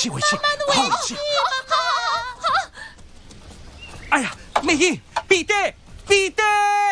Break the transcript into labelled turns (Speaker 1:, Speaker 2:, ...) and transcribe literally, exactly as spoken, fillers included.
Speaker 1: 气，回气，好气！
Speaker 2: 好好好好！
Speaker 1: 哎呀，美英，彼得，彼得！